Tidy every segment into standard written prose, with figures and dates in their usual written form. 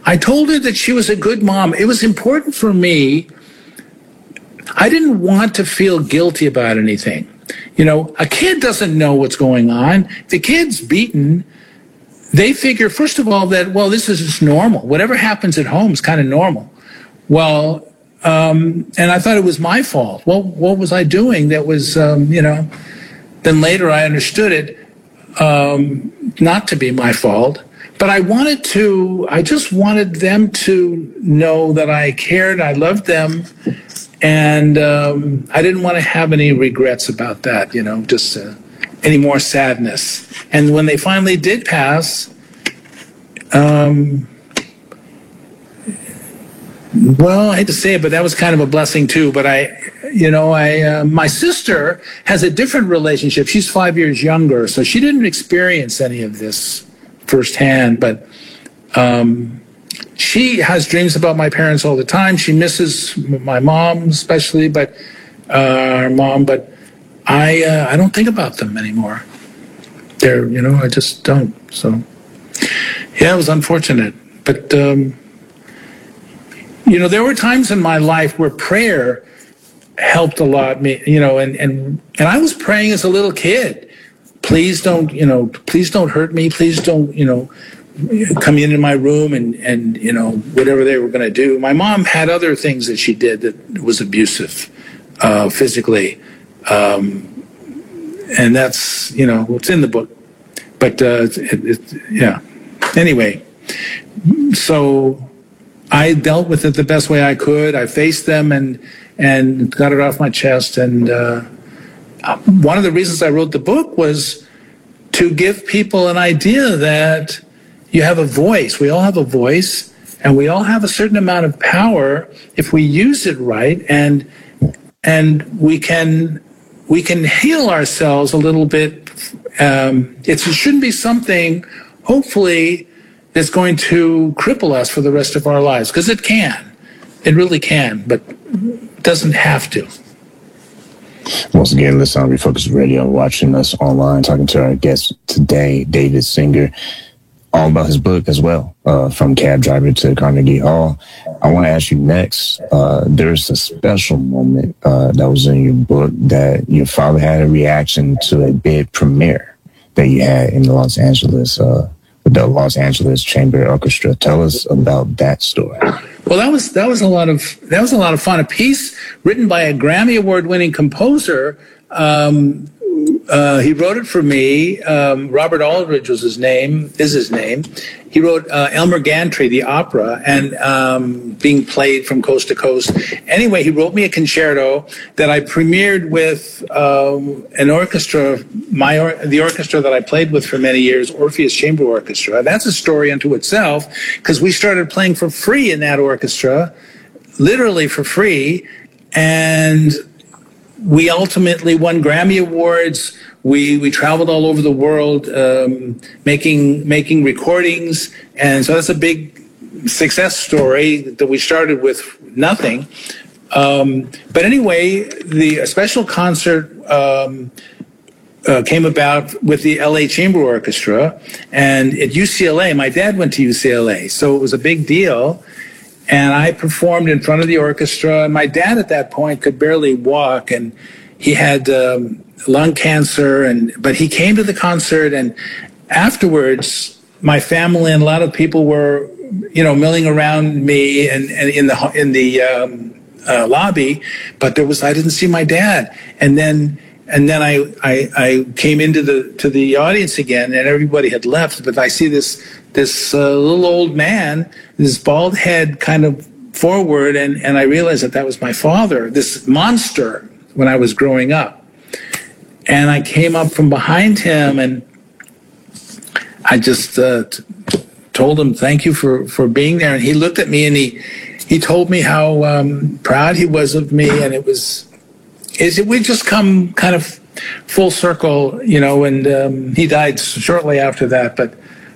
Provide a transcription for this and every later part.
I told her that she was a good mom. It was important for me. I didn't want to feel guilty about anything. You know, a kid doesn't know what's going on. The kid's beaten. They figure, first of all, that, well, this is just normal. Whatever happens at home is kind of normal. Well, and I thought it was my fault. Well, what was I doing that was, you know, then later I understood it not to be my fault. But I just wanted them to know that I cared, I loved them, and I didn't want to have any regrets about that, you know, just any more sadness. And when they finally did pass, well, I hate to say it, but that was kind of a blessing too. But my sister has a different relationship. She's 5 years younger, so she didn't experience any of this firsthand. But she has dreams about my parents all the time. She misses my mom, especially, but our mom. But I don't think about them anymore. I just don't. So, yeah, it was unfortunate, but. There were times in my life where prayer helped a lot. And I was praying as a little kid. Please don't hurt me. Please don't, come into my room and whatever they were going to do. My mom had other things that she did that was abusive, physically. And that's, it's in the book. But, yeah. Anyway, so I dealt with it the best way I could. I faced them and got it off my chest. And one of the reasons I wrote the book was to give people an idea that you have a voice. We all have a voice, and we all have a certain amount of power if we use it right, and we can heal ourselves a little bit. It shouldn't be something, hopefully, that's going to cripple us for the rest of our lives, because it can. It really can, but it doesn't have to. Once again, listen on Refocus Radio, watching us online, talking to our guest today, David Singer, all about his book as well, From Cab Driver to Carnegie Hall. I want to ask you next, there's a special moment that was in your book that your father had a reaction to a big premiere that you had in Los Angeles, the Los Angeles Chamber Orchestra. Tell us about that story. Well, that was a lot of fun. A piece written by a Grammy Award-winning composer. He wrote it for me. Robert Aldridge is his name. He wrote Elmer Gantry, the opera, and being played from coast to coast. Anyway, he wrote me a concerto that I premiered with an orchestra, the orchestra that I played with for many years, Orpheus Chamber Orchestra. That's a story unto itself, because we started playing for free in that orchestra, literally for free, and we ultimately won Grammy Awards. We traveled all over the world, making recordings, and so that's a big success story that we started with nothing. But anyway, a special concert came about with the LA Chamber Orchestra, and at UCLA. My dad went to UCLA, so it was a big deal. And I performed in front of the orchestra. My dad at that point could barely walk, and he had lung cancer. But he came to the concert, and afterwards, my family and a lot of people were, milling around me and in the lobby. But I didn't see my dad. And then I came into the audience again, and everybody had left. But I see this little old man, this bald head kind of forward, and I realized that was my father, this monster, when I was growing up. And I came up from behind him, and I just told him, thank you for being there. And he looked at me, and he told me how proud he was of me, and we just come kind of full circle, and he died shortly after that, but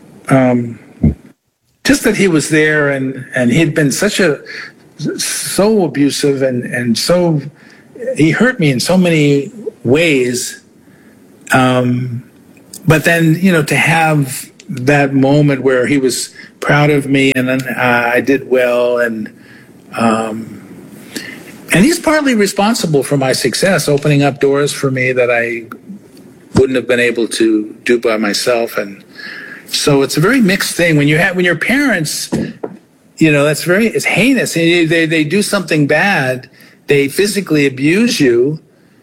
just that he was there, and he'd been so abusive, and so he hurt me in so many ways. But then, to have that moment where he was proud of me, and then I did well, and he's partly responsible for my success, opening up doors for me that I wouldn't have been able to do by myself. And so it's a very mixed thing when your parents, it's heinous. They do something bad, they physically abuse you.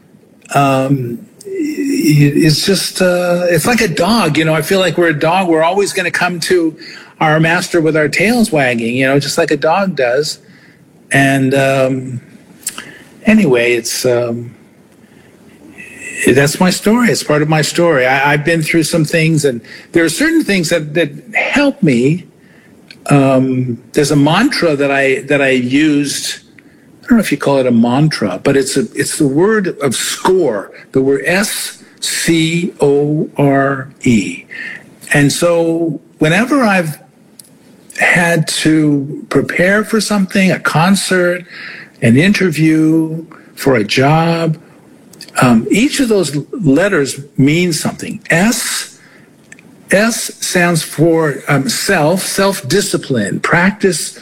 It's just it's like a dog. I feel like we're a dog. We're always going to come to our master with our tails wagging, just like a dog does. And anyway, it's that's my story. It's part of my story. I've been through some things, and there are certain things that help me. There's a mantra that I used. I don't know if you call it a mantra, but it's the word of SCORE, the word SCORE. And so whenever I've had to prepare for something, a concert, an interview, for a job, each of those letters means something. S stands for self-discipline, practice,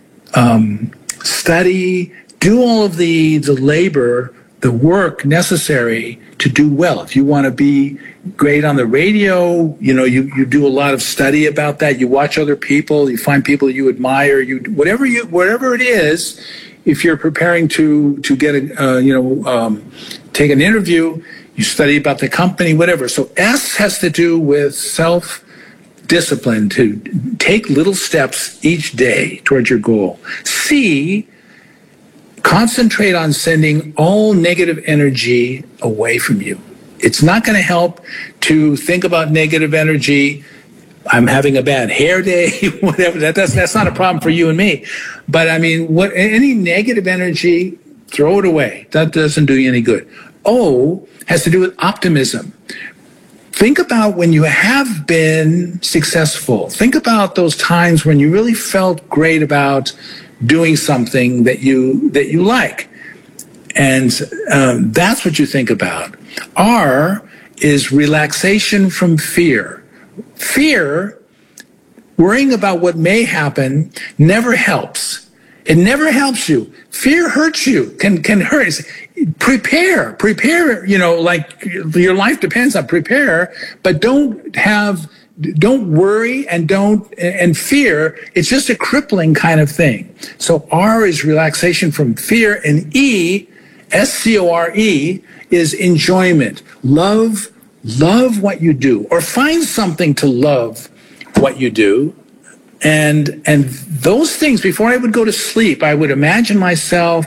study, do all of the labor, the work necessary to do well. If you want to be great on the radio, you do a lot of study about that. You watch other people, you find people you admire, whatever it is. If you're preparing to get take an interview, you study about the company, whatever. So S has to do with self-discipline, to take little steps each day towards your goal. C, concentrate on sending all negative energy away from you. It's not going to help to think about negative energy. I'm having a bad hair day, whatever. That's not a problem for you and me. But I mean, any negative energy, throw it away. That doesn't do you any good. O has to do with optimism. Think about when you have been successful. Think about those times when you really felt great about doing something that you like. And that's what you think about. R is relaxation from fear. Fear, worrying about what may happen, never helps. It never helps you. Fear hurts you, can hurt. Prepare, like your life depends on prepare, but don't worry and fear. It's just a crippling kind of thing. So R is relaxation from fear, and E, SCORE, is enjoyment. Love what you do, or find something to love what you do. And those things, before I would go to sleep, I would imagine myself,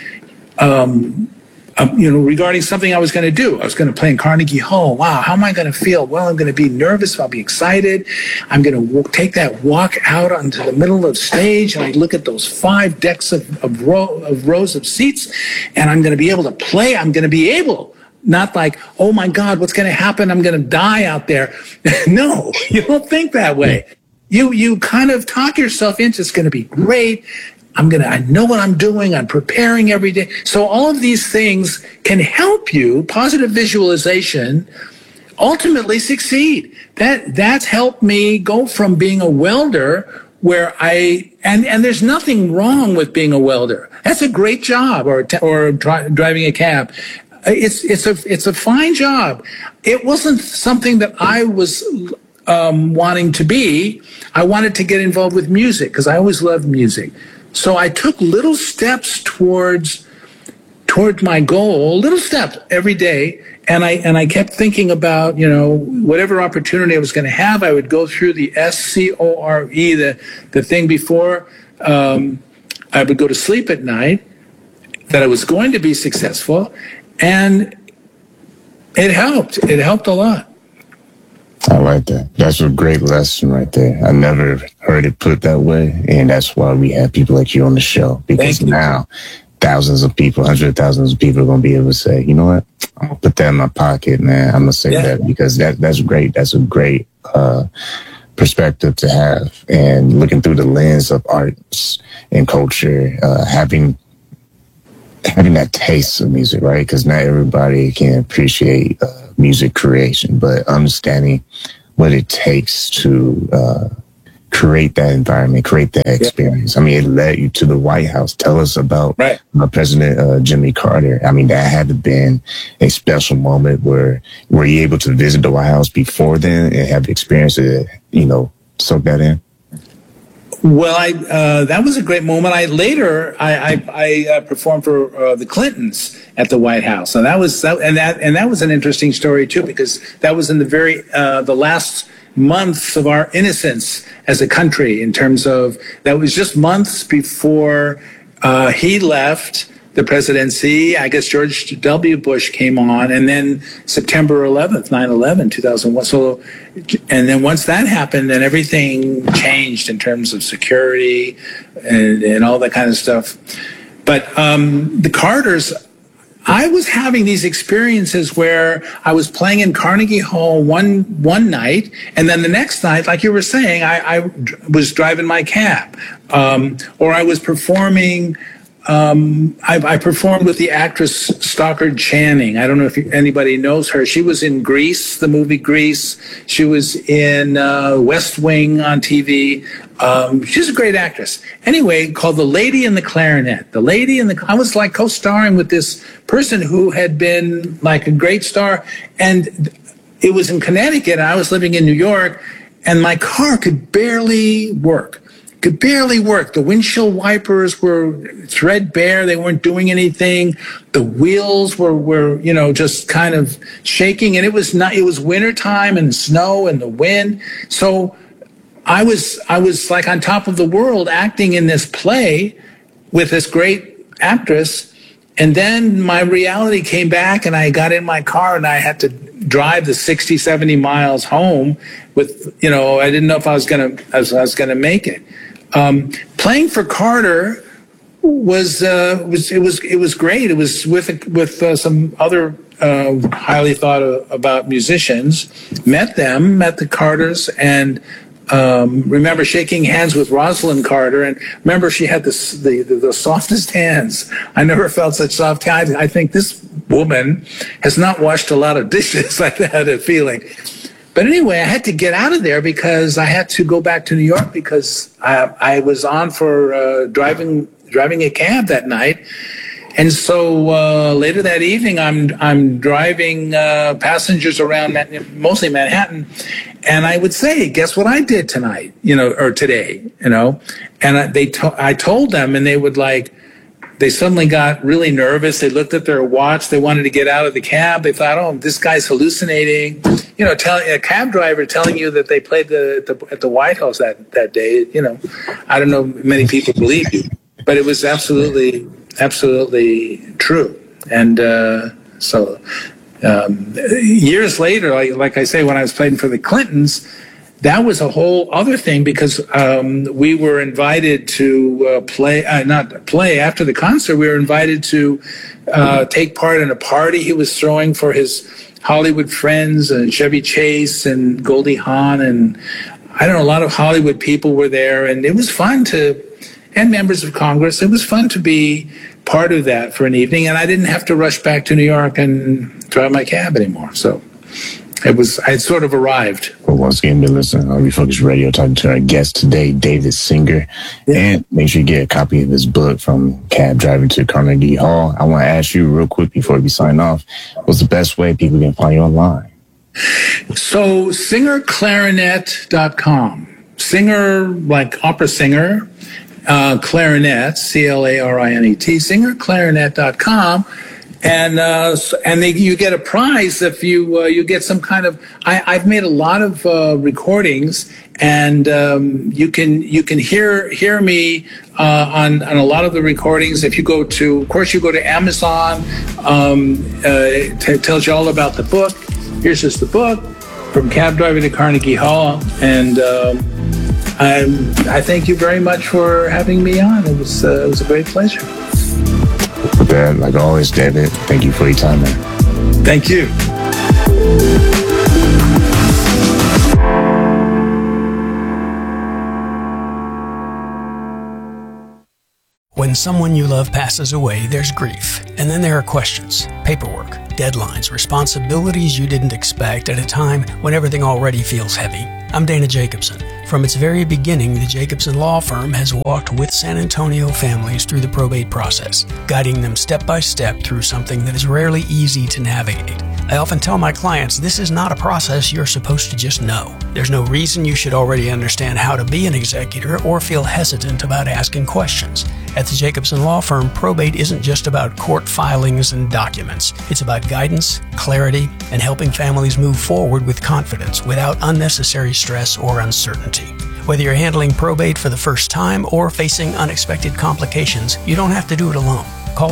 regarding something I was going to do. I was going to play in Carnegie Hall. Wow, how am I going to feel? Well, I'm going to be nervous. I'll be excited. I'm going to take that walk out onto the middle of stage, and I look at those 5 decks of rows of seats, and I'm going to be able to play. I'm going to be able, not like, oh my God, what's going to happen? I'm going to die out there. No, you don't think that way. You kind of talk yourself into, it's going to be great. I know what I'm doing. I'm preparing every day. So all of these things can help you, positive visualization, ultimately succeed. That's helped me go from being a welder where and there's nothing wrong with being a welder. That's a great job, or driving a cab. It's a fine job. It wasn't something that I was wanting to be. I wanted to get involved with music because I always loved music. So I took little steps towards my goal, little steps every day, and I kept thinking about, whatever opportunity I was going to have. I would go through the SCORE, the thing before I would go to sleep at night, that I was going to be successful, and it helped. It helped a lot. I like that. That's a great lesson right there. I never heard it put that way, and that's why we have people like you on the show, because now thousands of people, hundreds of thousands of people are going to be able to say, you know what, I'm going to put that in my pocket, man. I'm going to say that, because that's great. That's a great perspective to have, and looking through the lens of arts and culture, having that taste of music, right? Because not everybody can appreciate music creation, but understanding what it takes to create that environment, create that experience. I mean, it led you to the White House. Tell us about President Jimmy Carter. I mean, that had to have been a special moment. Were you able to visit the White House before then and have the experience to, soak that in? Well, that was a great moment. I performed for the Clintons at the White House, and that was an interesting story too, because that was in the last months of our innocence as a country. In terms of, that was just months before he left the presidency. I guess George W. Bush came on, and then September 11th, 9/11, 2001. So, and then once that happened, then everything changed in terms of security and all that kind of stuff. But the Carters, I was having these experiences where I was playing in Carnegie Hall one night, and then the next night, like you were saying, I was driving my cab, or I was performing. I performed with the actress Stockard Channing. I don't know if anybody knows her. She was in Grease, the movie Grease. She was in West Wing on TV. She's a great actress. Anyway, called The Lady and the Clarinet. I was like co-starring with this person who had been like a great star. And it was in Connecticut. I was living in New York, and my car could barely work. The windshield wipers were threadbare. They weren't doing anything. The wheels were just kind of shaking. And it was wintertime and snow and the wind. So I was like on top of the world acting in this play with this great actress. And then my reality came back, and I got in my car and I had to drive the 60, 70 miles home with, I didn't know if I was going to make it. Playing for Carter was great. It was with some other highly thought about musicians. Met the Carters, and remember shaking hands with Rosalind Carter. And remember, she had the softest hands. I never felt such soft hands. I think this woman has not washed a lot of dishes. I had a feeling. But anyway, I had to get out of there because I had to go back to New York, because I was on for driving a cab that night. And so later that evening, I'm driving passengers around mostly Manhattan, and I would say, "Guess what I did tonight? Or today? And I told them, and they would they suddenly got really nervous. They looked at their watch. They wanted to get out of the cab. They thought, "Oh, this guy's hallucinating." A cab driver telling you that they played at the White House that day. I don't know many people believe you, but it was absolutely true. And so years later, like I say, when I was playing for the Clintons, that was a whole other thing, because we were invited to not play after the concert. We were invited to take part in a party he was throwing for his Hollywood friends, and Chevy Chase and Goldie Hawn, and I don't know, a lot of Hollywood people were there, and it was fun and members of Congress. It was fun to be part of that for an evening, and I didn't have to rush back to New York and drive my cab anymore. So I had sort of arrived. Well, once again, been listening on Refocus Radio, talking to our guest today, David Singer. Yeah. And make sure you get a copy of his book, From Cab Driving to Carnegie Hall. I want to ask you real quick before we sign off, what's the best way people can find you online? So singerclarinet.com. Singer, like opera singer, clarinet, CLARINET, singerclarinet.com. And you get a prize if you get some kind of. I've made a lot of recordings, and you can hear me on a lot of the recordings. If you go to Amazon, it tells you all about the book. Here's just the book, From Cab Driving to Carnegie Hall, and I thank you very much for having me on. It was a great pleasure. With that, like always, David, thank you for your time, man. Thank you. When someone you love passes away, there's grief. And then there are questions, paperwork, deadlines, responsibilities you didn't expect at a time when everything already feels heavy. I'm Dana Jacobson. From its very beginning, the Jacobson Law Firm has walked with San Antonio families through the probate process, guiding them step by step through something that is rarely easy to navigate. I often tell my clients this is not a process you're supposed to just know. There's no reason you should already understand how to be an executor or feel hesitant about asking questions. At the Jacobson Law Firm, probate isn't just about court filings and documents. It's about guidance, clarity, and helping families move forward with confidence without unnecessary stress or uncertainty. Whether you're handling probate for the first time or facing unexpected complications, you don't have to do it alone. Call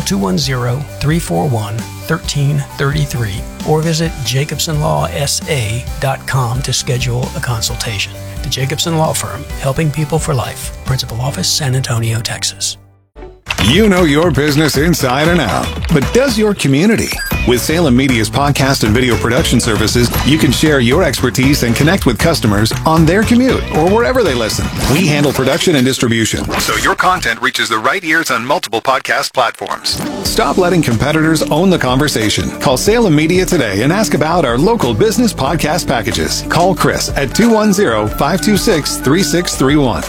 210-341-1333 or visit jacobsonlawsa.com to schedule a consultation. The Jacobson Law Firm, helping people for life. Principal Office, San Antonio, Texas. You know your business inside and out, but does your community? With Salem Media's podcast and video production services, you can share your expertise and connect with customers on their commute or wherever they listen. We handle production and distribution, so your content reaches the right ears on multiple podcast platforms. Stop letting competitors own the conversation. Call Salem Media today and ask about our local business podcast packages. Call Chris at 210-526-3631.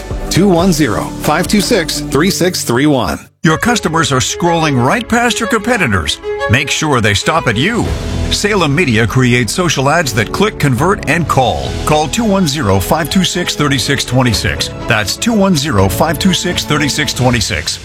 210-526-3631. Your customers are scrolling right past your competitors. Make sure they stop at you. Salem Media creates social ads that click, convert, and call. Call 210-526-3626. That's 210-526-3626.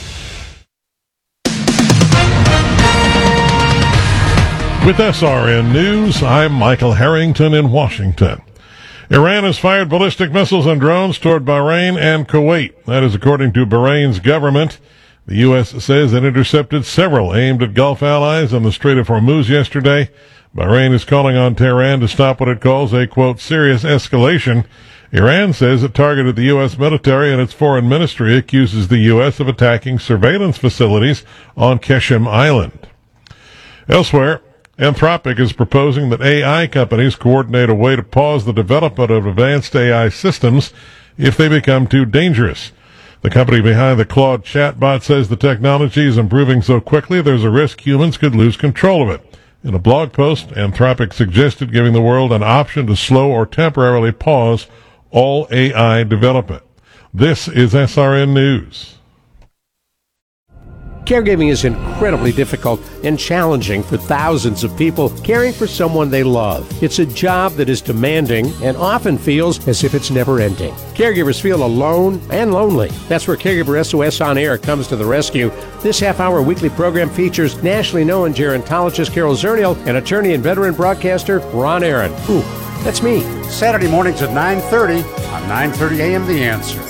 With SRN News, I'm Michael Harrington in Washington. Iran has fired ballistic missiles and drones toward Bahrain and Kuwait. That is according to Bahrain's government. The U.S. says it intercepted several aimed at Gulf allies on the Strait of Hormuz yesterday. Bahrain is calling on Tehran to stop what it calls a, quote, serious escalation. Iran says it targeted the U.S. military, and its foreign ministry accuses the U.S. of attacking surveillance facilities on Qeshm Island. Elsewhere, Anthropic is proposing that AI companies coordinate a way to pause the development of advanced AI systems if they become too dangerous. The company behind the Claude chatbot says the technology is improving so quickly there's a risk humans could lose control of it. In a blog post, Anthropic suggested giving the world an option to slow or temporarily pause all AI development. This is SRN News. Caregiving is incredibly difficult and challenging for thousands of people caring for someone they love. It's a job that is demanding and often feels as if it's never ending. Caregivers feel alone and lonely. That's where Caregiver SOS On Air comes to the rescue. This half-hour weekly program features nationally known gerontologist Carol Zernial and attorney and veteran broadcaster Ron Aaron. Ooh, that's me. Saturday mornings at 9:30 on 9:30 a.m. The Answer.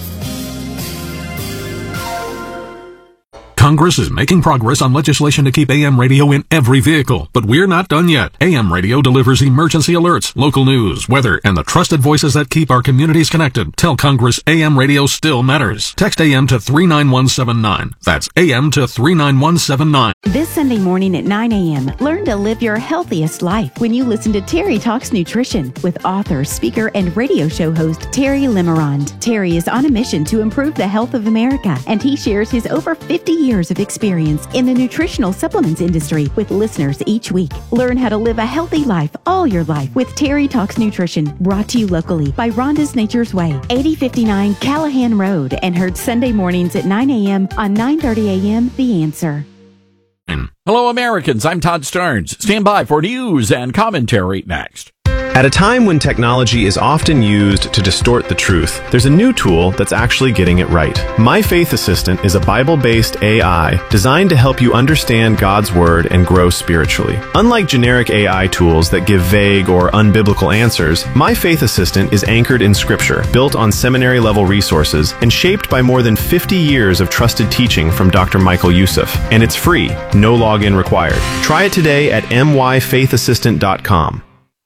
Congress is making progress on legislation to keep AM radio in every vehicle, but we're not done yet. AM radio delivers emergency alerts, local news, weather, and the trusted voices that keep our communities connected. Tell Congress AM radio still matters. Text AM to 39179. That's AM to 39179. This Sunday morning at 9 a.m., learn to live your healthiest life when you listen to Terry Talks Nutrition with author, speaker, and radio show host Terry Limerond. Terry is on a mission to improve the health of America, and he shares his over 50 years of experience in the nutritional supplements industry with listeners each week. Learn how to live a healthy life all your life with Terry Talks Nutrition, brought to you locally by Rhonda's Nature's Way, 8059 Callahan Road, and heard Sunday mornings at 9 a.m. on 9:30 a.m. The Answer. Hello, Americans. I'm Todd Starnes. Stand by for news and commentary next. At a time when technology is often used to distort the truth, there's a new tool that's actually getting it right. My Faith Assistant is a Bible-based AI designed to help you understand God's Word and grow spiritually. Unlike generic AI tools that give vague or unbiblical answers, My Faith Assistant is anchored in Scripture, built on seminary-level resources, and shaped by more than 50 years of trusted teaching from Dr. Michael Youssef. And it's free, no login required. Try it today at myfaithassistant.com.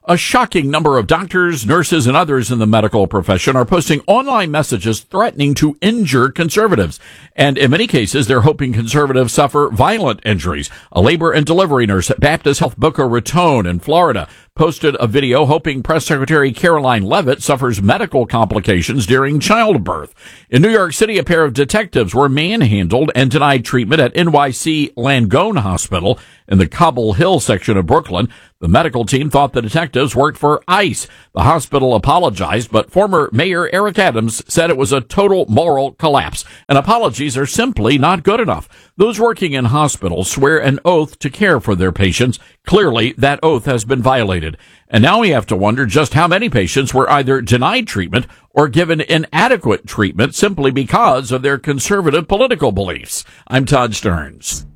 A shocking number of doctors, nurses, and others in the medical profession are posting online messages threatening to injure conservatives. And in many cases, they're hoping conservatives suffer violent injuries. A labor and delivery nurse at Baptist Health Boca Raton in Florida posted a video hoping Press Secretary Caroline Leavitt suffers medical complications during childbirth. In New York City, a pair of detectives were manhandled and denied treatment at NYC Langone Hospital in the Cobble Hill section of Brooklyn. The medical team thought the detectives worked for ICE. The hospital apologized, but former Mayor Eric Adams said it was a total moral collapse, and apologies are simply not good enough. Those working in hospitals swear an oath to care for their patients. Clearly, that oath has been violated. And now we have to wonder just how many patients were either denied treatment or given inadequate treatment simply because of their conservative political beliefs. I'm Todd Stearns.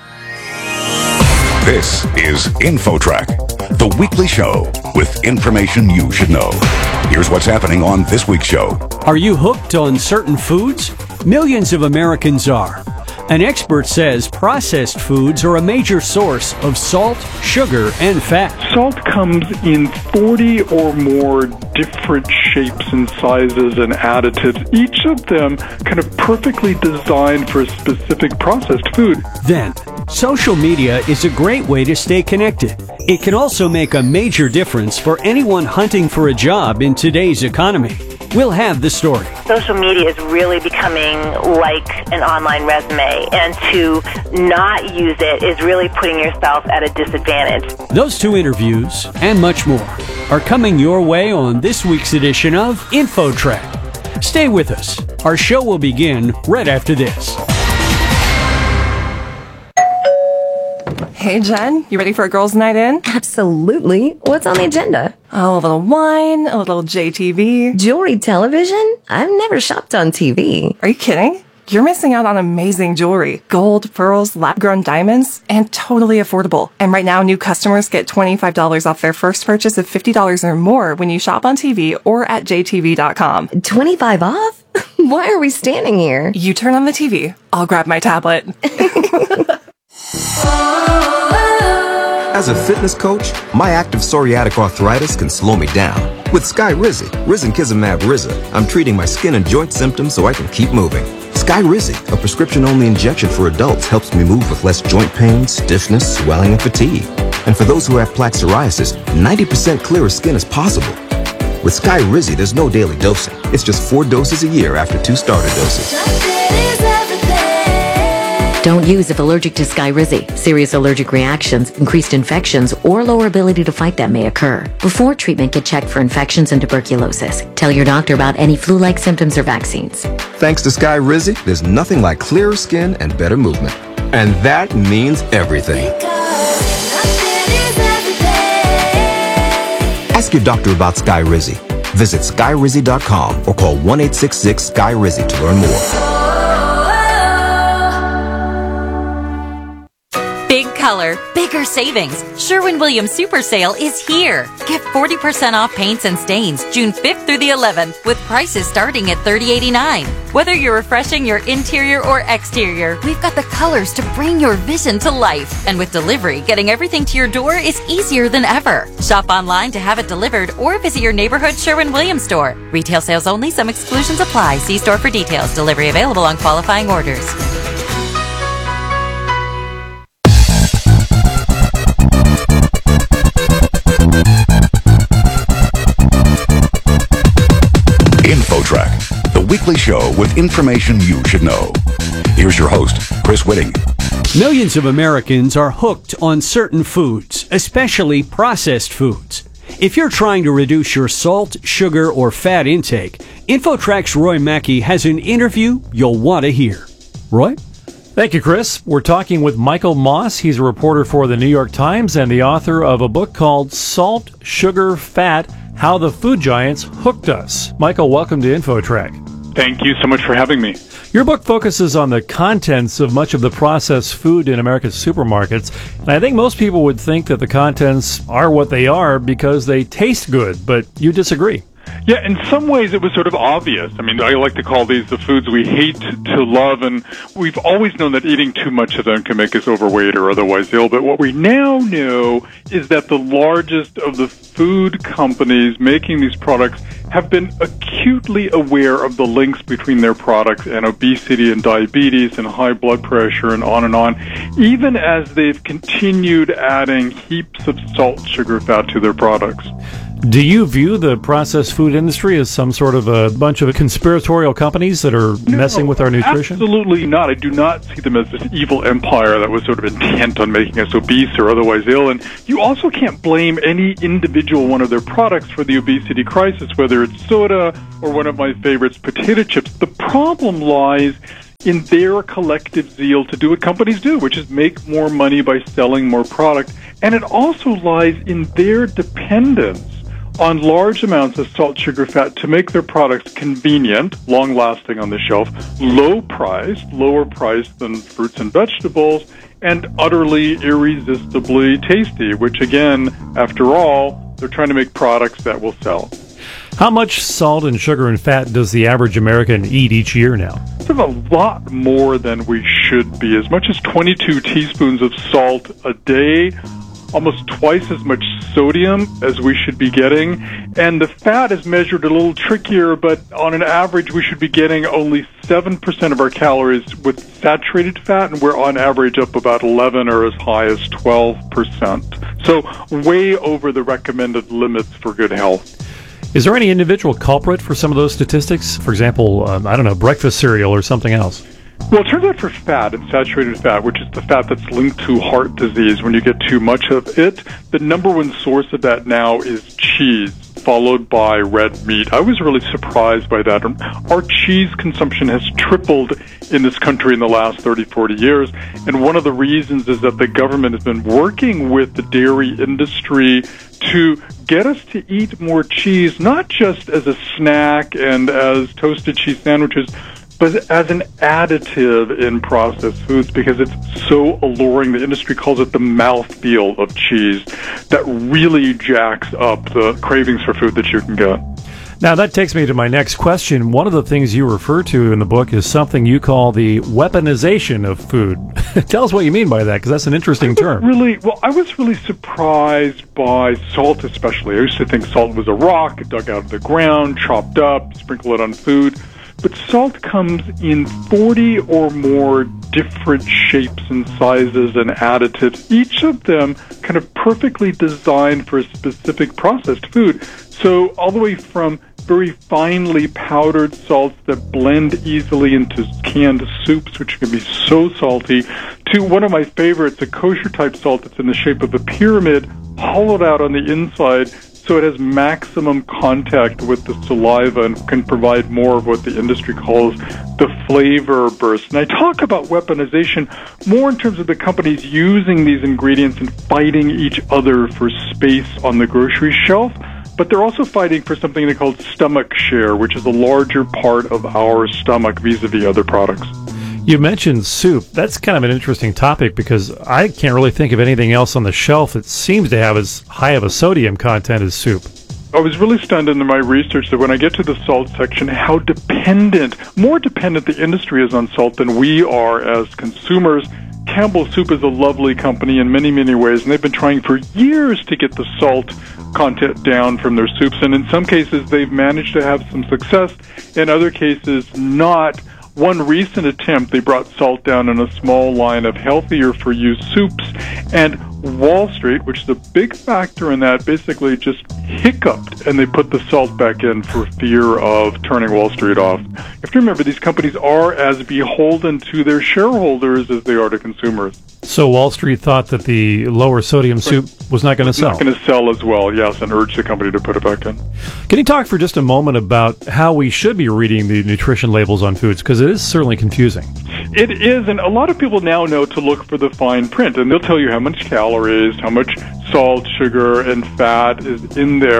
This is InfoTrack, the weekly show with information you should know. Here's what's happening on this week's show. Are you hooked on certain foods? Millions of Americans are. An expert says processed foods are a major source of salt, sugar, and fat. Salt comes in 40 or more different shapes and sizes and additives, each of them kind of perfectly designed for a specific processed food. Then, social media is a great way to stay connected. It can also make a major difference for anyone hunting for a job in today's economy. We'll have the story. Social media is really becoming like an online resume, and to not use it is really putting yourself at a disadvantage. Those two interviews and much more are coming your way on this week's edition of InfoTrack. Stay with us. Our show will begin right after this. Hey, Jen, you ready for a girls' night in? Absolutely. What's on the agenda? Oh, a little wine, a little JTV. Jewelry television? I've never shopped on TV. Are you kidding? You're missing out on amazing jewelry. Gold, pearls, lab-grown diamonds, and totally affordable. And right now, new customers get $25 off their first purchase of $50 or more when you shop on TV or at jtv.com. 25 off? Why are we standing here? You turn on the TV. I'll grab my tablet. As a fitness coach, my active psoriatic arthritis can slow me down. With Skyrizi, risankizumab Riza, I'm treating my skin and joint symptoms so I can keep moving. Skyrizi, a prescription-only injection for adults, helps me move with less joint pain, stiffness, swelling, and fatigue. And for those who have plaque psoriasis, 90% clearer skin is possible. With Skyrizi, there's no daily dosing. It's just 4 doses a year after 2 starter doses. Don't use if allergic to Skyrizi. Serious allergic reactions, increased infections, or lower ability to fight them may occur. Before treatment, get checked for infections and tuberculosis. Tell your doctor about any flu-like symptoms or vaccines. Thanks to Skyrizi, there's nothing like clearer skin and better movement. And that means everything. Ask your doctor about Skyrizi. Visit Skyrizi.com or call 1-866-SKY-RIZI to learn more. Big color, bigger savings. Sherwin-Williams Super Sale is here. Get 40% off paints and stains June 5th through the 11th with prices starting at $30.89. Whether you're refreshing your interior or exterior, we've got the colors to bring your vision to life. And with delivery, getting everything to your door is easier than ever. Shop online to have it delivered or visit your neighborhood Sherwin-Williams store. Retail sales only. Some exclusions apply. See store for details. Delivery available on qualifying orders. InfoTrack, the weekly show with information you should know. Here's your host, Chris Whitting. Millions of Americans are hooked on certain foods, especially processed foods. If you're trying to reduce your salt, sugar, or fat intake, InfoTrack's Roy Mackey has an interview you'll want to hear. Roy? Thank you, Chris. We're talking with Michael Moss. He's a reporter for the New York Times and the author of a book called Salt, Sugar, Fat, How the Food Giants Hooked Us. Michael, welcome to InfoTrack. Thank you so much for having me. Your book focuses on the contents of much of the processed food in America's supermarkets. And I think most people would think that the contents are what they are because they taste good, but you disagree. Yeah, in some ways it was sort of obvious. I mean, I like to call these the foods we hate to love, and we've always known that eating too much of them can make us overweight or otherwise ill. But what we now know is that the largest of the food companies making these products have been acutely aware of the links between their products and obesity and diabetes and high blood pressure and on, even as they've continued adding heaps of salt, sugar, fat to their products. Do you view the processed food industry as some sort of a bunch of conspiratorial companies that are messing with our nutrition? Absolutely not. I do not see them as this evil empire that was sort of intent on making us obese or otherwise ill. And you also can't blame any individual one of their products for the obesity crisis, whether it's soda or one of my favorites, potato chips. The problem lies in their collective zeal to do what companies do, which is make more money by selling more product. And it also lies in their dependence on large amounts of salt, sugar, fat to make their products convenient, long-lasting on the shelf, low-priced, lower priced than fruits and vegetables, and utterly irresistibly tasty, which again, after all, they're trying to make products that will sell. How much salt and sugar and fat does the average American eat each year now? It's a lot more than we should be. As much as 22 teaspoons of salt a day, almost twice as much sodium as we should be getting. And the fat is measured a little trickier, but on an average, we should be getting only 7% of our calories with saturated fat, and we're on average up about 11 or as high as 12%. So way over the recommended limits for good health. Is there any individual culprit for some of those statistics? For example, breakfast cereal or something else? Well, it turns out for fat and saturated fat, which is the fat that's linked to heart disease when you get too much of it, the number one source of that now is cheese, followed by red meat. I was really surprised by that. Our cheese consumption has tripled in this country in the last 30, 40 years, and one of the reasons is that the government has been working with the dairy industry to get us to eat more cheese, not just as a snack and as toasted cheese sandwiches, but as an additive in processed foods, because it's so alluring. The industry calls it the mouthfeel of cheese that really jacks up the cravings for food that you can get. Now, that takes me to my next question. One of the things you refer to in the book is something you call the weaponization of food. Tell us what you mean by that, because that's an interesting term. I was really surprised by salt, especially. I used to think salt was a rock dug out of the ground, chopped up, sprinkle it on food. But salt comes in 40 or more different shapes and sizes and additives, each of them kind of perfectly designed for a specific processed food. So all the way from very finely powdered salts that blend easily into canned soups, which can be so salty, to one of my favorites, a kosher-type salt that's in the shape of a pyramid, hollowed out on the inside, so it has maximum contact with the saliva and can provide more of what the industry calls the flavor burst. And I talk about weaponization more in terms of the companies using these ingredients and fighting each other for space on the grocery shelf. But they're also fighting for something they call stomach share, which is a larger part of our stomach vis-a-vis other products. You mentioned soup. That's kind of an interesting topic because I can't really think of anything else on the shelf that seems to have as high of a sodium content as soup. I was really stunned in my research that when I get to the salt section, how more dependent the industry is on salt than we are as consumers. Campbell Soup is a lovely company in many, many ways, and they've been trying for years to get the salt content down from their soups, and in some cases they've managed to have some success, in other cases not. One recent attempt, they brought salt down in a small line of healthier-for-you soups, and Wall Street, which is a big factor in that, basically just hiccuped, and they put the salt back in for fear of turning Wall Street off. You have to remember, these companies are as beholden to their shareholders as they are to consumers. So Wall Street thought that the lower sodium soup was not going to sell. Not going to sell as well, yes, and urged the company to put it back in. Can you talk for just a moment about how we should be reading the nutrition labels on foods? Because it is certainly confusing. It is, and a lot of people now know to look for the fine print, and they'll tell you how much calories, how much salt, sugar, and fat is in there.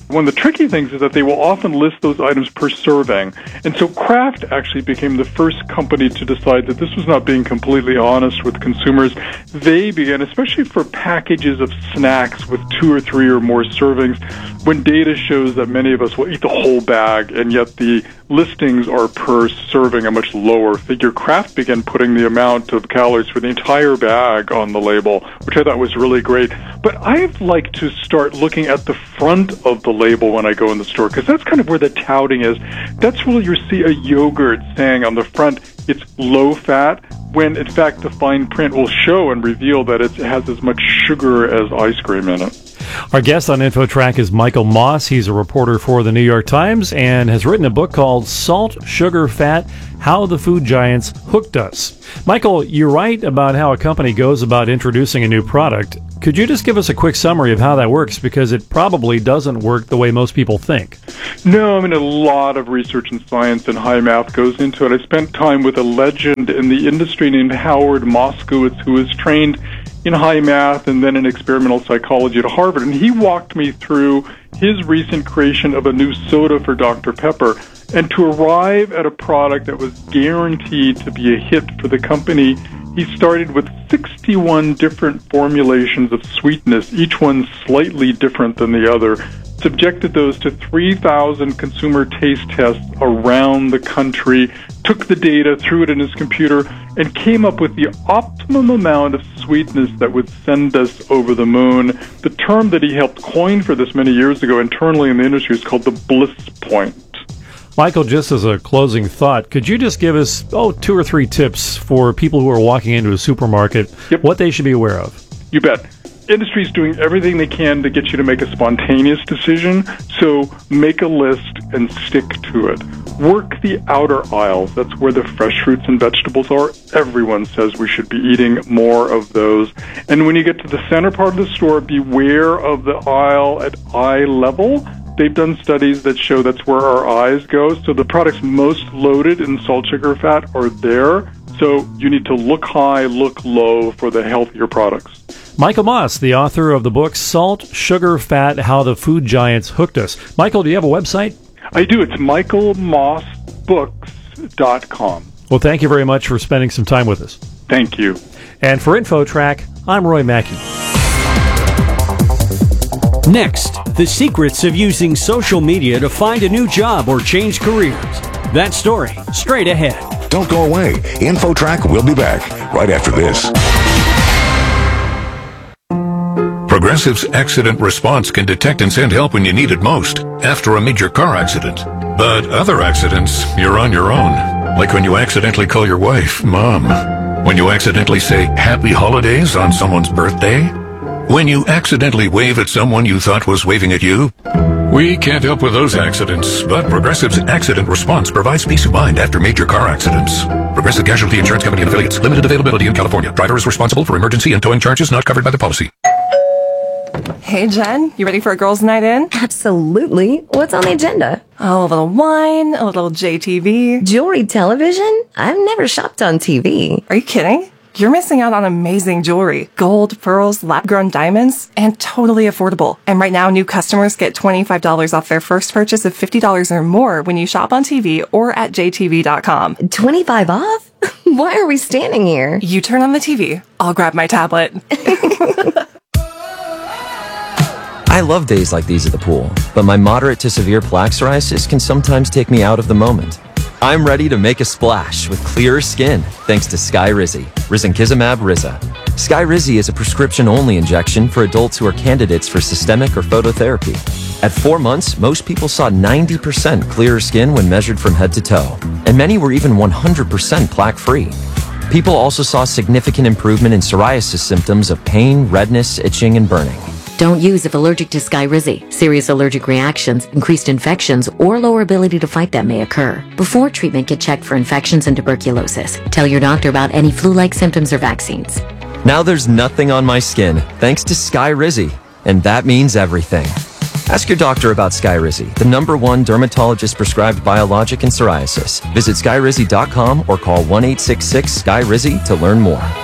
One of the tricky things is that they will often list those items per serving. And so Kraft actually became the first company to decide that this was not being completely honest with consumers. They began, especially for packages of snacks with 2 or 3 or more servings, when data shows that many of us will eat the whole bag, and yet the listings are per serving a much lower figure. Kraft began putting the amount of calories for the entire bag on the label, which I thought was really great. But I'd like to start looking at the front of the label when I go in the store, because that's kind of where the touting is. That's where you see a yogurt saying on the front it's low fat, when in fact the fine print will show and reveal that it has as much sugar as ice cream in it. Our guest on InfoTrack is Michael Moss. He's a reporter for the New York Times and has written a book called Salt, Sugar, Fat, How the Food Giants Hooked Us. Michael, you're right about how a company goes about introducing a new product. Could you just give us a quick summary of how that works? Because it probably doesn't work the way most people think. No, I mean, a lot of research and science and high math goes into it. I spent time with a legend in the industry named Howard Moskowitz, who was trained in high math and then in experimental psychology at Harvard. And he walked me through his recent creation of a new soda for Dr. Pepper. And to arrive at a product that was guaranteed to be a hit for the company, he started with 61 different formulations of sweetness, each one slightly different than the other, subjected those to 3,000 consumer taste tests around the country, took the data, threw it in his computer, and came up with the optimum amount of sweetness that would send us over the moon. The term that he helped coin for this many years ago internally in the industry is called the bliss point. Michael, just as a closing thought, could you just give us 2 or 3 tips for people who are walking into a supermarket, what they should be aware of? You bet. Industry is doing everything they can to get you to make a spontaneous decision, so make a list and stick to it. Work the outer aisles. That's where the fresh fruits and vegetables are. Everyone says we should be eating more of those. And when you get to the center part of the store, beware of the aisle at eye level. They've done studies that show that's where our eyes go. So the products most loaded in salt, sugar, fat are there. So you need to look high, look low for the healthier products. Michael Moss, the author of the book Salt, Sugar, Fat, How the Food Giants Hooked Us. Michael, do you have a website? I do. It's michaelmossbooks.com. Well, thank you very much for spending some time with us. Thank you. And for InfoTrack, I'm Roy Mackey. Next, the secrets of using social media to find a new job or change careers. That story, straight ahead. Don't go away. InfoTrack will be back right after this. Progressive's accident response can detect and send help when you need it most, after a major car accident. But other accidents, you're on your own. Like when you accidentally call your wife Mom. When you accidentally say Happy Holidays on someone's birthday. When you accidentally wave at someone you thought was waving at you. We can't help with those accidents, but Progressive's accident response provides peace of mind after major car accidents. Progressive Casualty Insurance Company and Affiliates. Limited availability in California. Driver is responsible for emergency and towing charges not covered by the policy. Hey, Jen, you ready for a girls' night in? Absolutely. What's on the agenda? Oh, a little wine, a little JTV. Jewelry television? I've never shopped on TV. Are you kidding? You're missing out on amazing jewelry. Gold, pearls, lab-grown diamonds, and totally affordable. And right now, new customers get $25 off their first purchase of $50 or more when you shop on TV or at jtv.com. 25 off? Why are we standing here? You turn on the TV. I'll grab my tablet. I love days like these at the pool, but my moderate to severe plaque psoriasis can sometimes take me out of the moment. I'm ready to make a splash with clearer skin thanks to Skyrizi, risankizumab Riza. Skyrizi is a prescription-only injection for adults who are candidates for systemic or phototherapy. At 4 months, most people saw 90% clearer skin when measured from head to toe, and many were even 100% plaque-free. People also saw significant improvement in psoriasis symptoms of pain, redness, itching, and burning. Don't use if allergic to Skyrizi. Serious allergic reactions, increased infections, or lower ability to fight them may occur. Before treatment, get checked for infections and tuberculosis. Tell your doctor about any flu-like symptoms or vaccines. Now there's nothing on my skin thanks to Skyrizi, and that means everything. Ask your doctor about Skyrizi, the #1 dermatologist-prescribed biologic in psoriasis. Visit skyrizi.com or call 1-866-SKYRIZI to learn more.